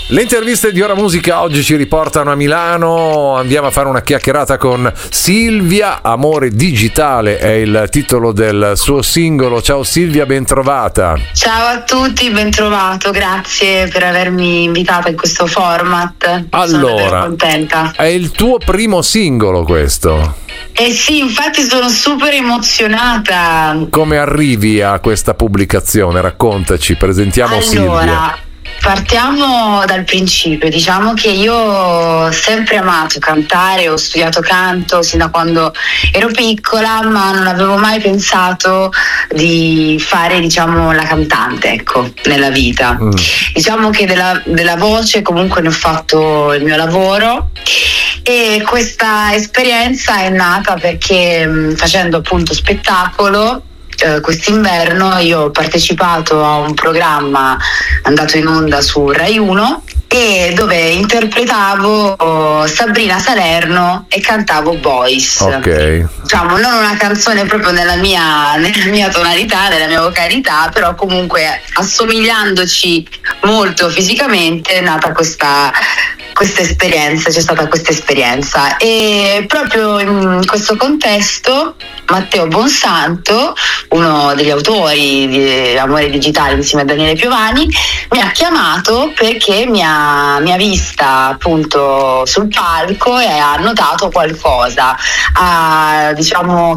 Le interviste di Ora Musica oggi ci riportano a Milano, andiamo a fare una chiacchierata con Silvia. Amore digitale è il titolo del suo singolo. Ciao Silvia, ben trovata. Ciao a tutti, ben trovato, grazie per avermi invitata in questo format. Allora, sono contenta. È il tuo primo singolo questo? Eh sì, infatti sono super emozionata. Come arrivi a questa pubblicazione? Raccontaci, presentiamo Silvia. Partiamo dal principio, diciamo che io ho sempre amato cantare, ho studiato canto sin da quando ero piccola, ma non avevo mai pensato di fare, diciamo, la cantante, ecco, nella vita. Diciamo che della voce comunque ne ho fatto il mio lavoro e questa esperienza è nata perché facendo appunto spettacolo quest'inverno io ho partecipato a un programma andato in onda su Rai 1 e dove interpretavo Sabrina Salerno e cantavo Boys. Ok. Diciamo, non una canzone proprio nella mia tonalità, nella mia vocalità, però comunque assomigliandoci molto fisicamente è nata questa esperienza, c'è stata questa esperienza e proprio in questo contesto Matteo Bonsanto, uno degli autori di Amore digitale insieme a Daniele Piovani, mi ha chiamato perché mi ha vista appunto sul palco e ha notato qualcosa, ha diciamo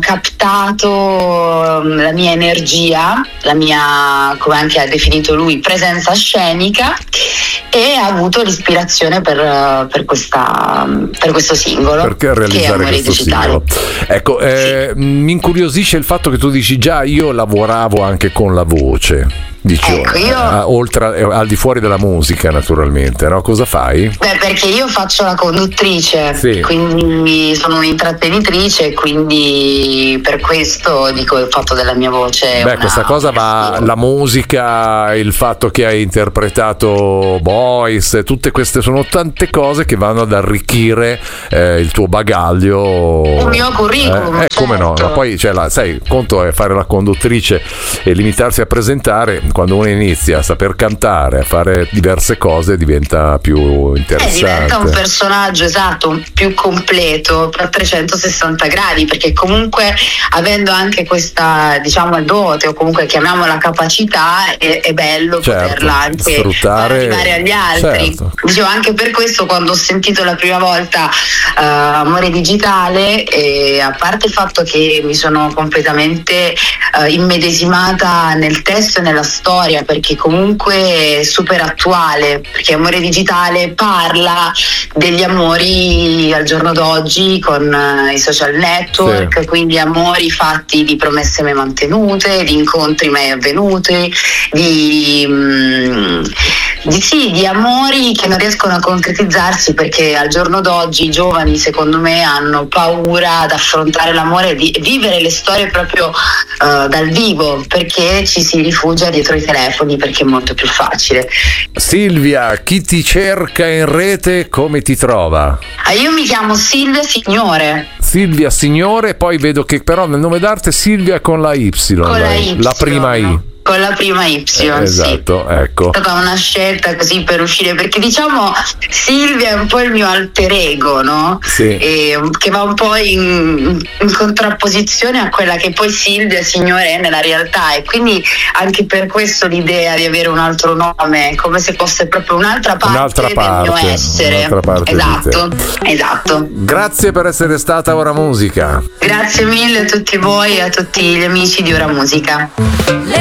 captato la mia energia, la mia, come anche ha definito lui, presenza scenica e ha avuto l'ispirazione per questo singolo. Perché realizzare questo singolo? Ecco, sì. Mi incuriosisce il fatto che tu dici già io lavoravo anche con la voce. Dicevo, ecco, io oltre al di fuori della musica naturalmente, no? Cosa fai? Beh, perché io faccio la conduttrice, sì. Quindi sono un'intrattenitrice, quindi per questo dico il fatto della mia voce. Beh, questa cosa va, la musica, il fatto che hai interpretato Boys, tutte queste sono tante cose che vanno ad arricchire il tuo bagaglio. Il mio curriculum. Certo. Come no? Ma poi sai, conto è fare la conduttrice e limitarsi a presentare. Quando uno inizia a saper cantare, a fare diverse cose, diventa più interessante. Diventa un personaggio, esatto, più completo, a 360 gradi, perché comunque avendo anche questa, diciamo, dote, o comunque chiamiamola capacità, è bello, certo, poterla anche sfruttare, arrivare agli altri. Certo. Dicevo, anche per questo quando ho sentito la prima volta Amore digitale, a parte il fatto che mi sono completamente immedesimata nel testo e nella storia, perché comunque è super attuale, perché Amore digitale parla degli amori al giorno d'oggi con i social network, sì. Quindi amori fatti di promesse mai mantenute, di incontri mai avvenuti, di amori che non riescono a concretizzarsi, perché al giorno d'oggi i giovani secondo me hanno paura ad affrontare l'amore, di vivere le storie proprio dal vivo, perché ci si rifugia dietro i telefoni, perché è molto più facile. Silvia, chi ti cerca in rete come ti trova? Io mi chiamo Silvia Signore. Silvia Signore, poi vedo che però nel nome d'arte Silvia con la Y, con la Y, la prima I. Con la prima Y, esatto, sì. Ecco. È stata una scelta così per uscire, perché diciamo Silvia è un po' il mio alter ego, no? Sì. Che va un po' in contrapposizione a quella che poi Silvia Signore è nella realtà, e quindi anche per questo l'idea di avere un altro nome, è come se fosse proprio un'altra parte del mio essere. Esatto. Grazie per essere stata a Ora Musica. Grazie mille a tutti voi e a tutti gli amici di Ora Musica.